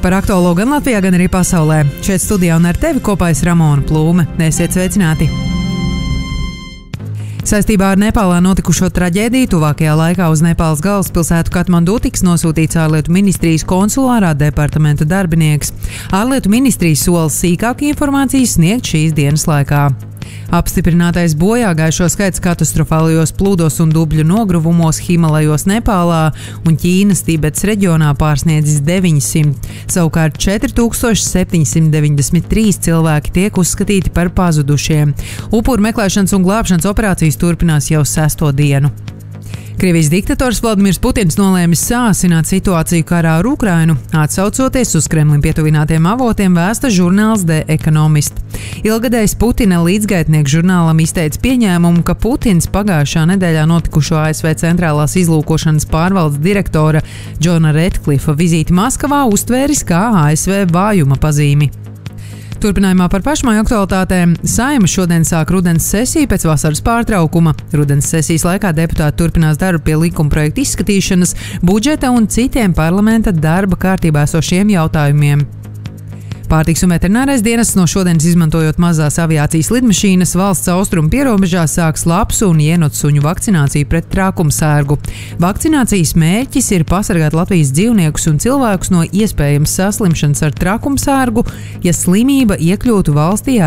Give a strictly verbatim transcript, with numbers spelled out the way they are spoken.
Par aktuālo gan Latvijā, gan arī pasaulē. Šeit studijā un ar tevi kopā es Ramona Plūme. Esiet sveicināti! Saistībā ar Nepālā notikušo traģēdiju tuvākajā laikā uz Nepāles galvaspilsētu Katmandu tiks nosūtīts ārlietu ministrijas konsulārā departamenta darbinieks. Ārlietu ministrija sola sīkāku informāciju sniegt šīs dienas laikā. Apstiprinātais bojāgājušo skaits katastrofālajos plūdos un dubļu nogruvumos Himalajos Nepālā un Ķīnas Tibetas reģionā pārsniedzis deviņsimt. Savukārt četri tūkstoši septiņi simti deviņdesmit trīs cilvēki tiek uzskatīti par pazudušiem. Upuru meklēšanas un glābšanas operācijas turpinās jau sesto dienu. Krievijas diktators Vladimirs Putins nolēmis sāsināt situāciju karā ar Ukrainu, atsaucoties uz Kremlim pietuvinātiem avotiem, vēsta žurnāls The Economist. Ilgadējs Putina līdzgaitnieks žurnālam izteica pieņēmumu, ka Putins pagājušā nedēļā notikušo A S V centrālās izlūkošanas pārvaldes direktora Džona Redcliffa vizīti Maskavā uztvēris kā A S V vājuma pazīmi. Turpinājumā par pašmāju aktualitātēm. Saeima šodien sāk rudens sesiju pēc vasaras pārtraukuma. Rudens sesijas laikā deputāti turpinās darbu pie likumprojektu izskatīšanas, budžeta un citiem parlamenta darba kārtībā esošiem jautājumiem. Pārtiks un veterinārais dienests no šodienas izmantojot mazās aviācijas lidmašīnas valsts austrumu pierobežā sāks lapsu un ienotu suņu vakcināciju pret trakumsērgu. Vakcinācijas mērķis ir pasargāt Latvijas dzīvniekus un cilvēkus no iespējamas saslimšanas ar trakumsērgu, ja slimība iekļūtu valstī